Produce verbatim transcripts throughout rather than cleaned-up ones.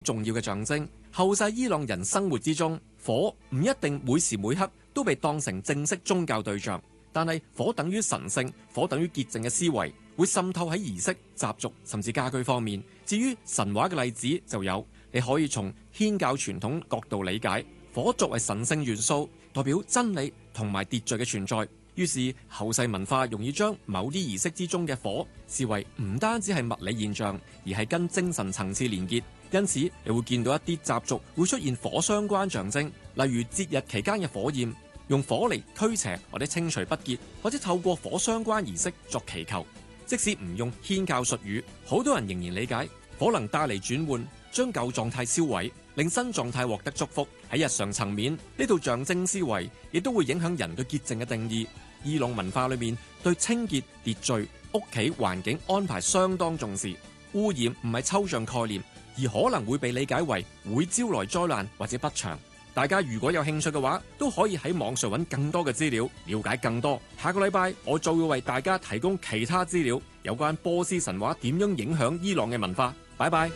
重要嘅象徵。後世伊朗人生活之中，火唔一定每時每刻都被當成正式宗教對象，但係火等於神聖，火等於潔淨嘅思維，會滲透喺儀式、習俗甚至家居方面。至於神話嘅例子就有，你可以從祆教傳統角度理解，火作為神聖元素，代表真理同埋秩序嘅存在。於是後世文化容易將某啲儀式之中嘅火視為唔單止係物理現象，而係跟精神層次連結。因此你會見到一啲習俗會出現火相關象徵，例如節日期間嘅火焰，用火嚟驅邪或者清除不潔，或者透過火相關儀式作祈求。即使唔用祆教術語，好多人仍然理解火能帶嚟轉換，將舊狀態銷毀，令新狀態獲得祝福。喺日常層面，呢套象徵思維亦都會影響人對潔淨嘅定義。伊朗文化裏面對清潔、秩序、屋企環境安排相當重視。污染唔係抽象概念，而可能會被理解為會招來災難或者不祥。大家如果有興趣嘅話，都可以喺網上揾更多嘅資料，了解更多。下個禮拜我就會為大家提供其他資料，有關波斯神話點樣影響伊朗嘅文化。拜拜。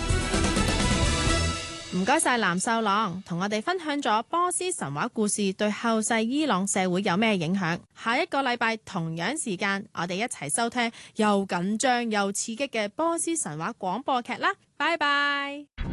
唔該晒藍秀朗，同我哋分享咗波斯神話故事對後世伊朗社會有咩影響。下一個禮拜同樣時間，我哋一齊收聽又緊張又刺激嘅波斯神話廣播劇啦。拜拜。